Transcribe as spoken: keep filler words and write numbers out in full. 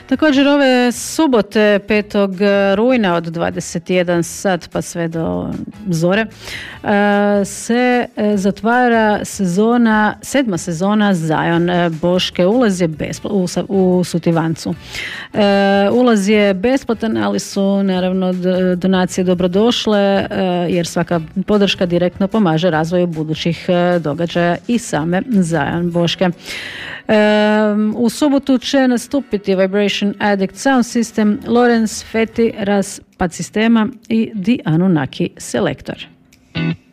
Također ove subote petog rujna od dvadeset jedan sat pa sve do zore se zatvara sezona, sedma sezona Zion Boške. Ulaz je bespl- u, u Sutivancu. Ulaz je besplatan, ali su naravno donacije dobrodošle jer svaka podrška direktno pomaže razvoju budućih događaja i same Zion Boške. U subotu će nastupiti Vibration Addict Sound System, Lorenz Feti, Raz Pad Sistema i The Anunnaki Selector.